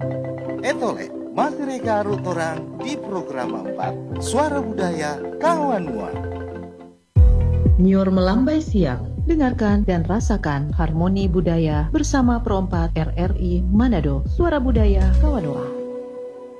Etole, masih reka orang di program 4 Suara Budaya Kawanua. Nyor melambai siang, dengarkan dan rasakan harmoni budaya bersama Perompak RRI Manado, Suara Budaya Kawanua.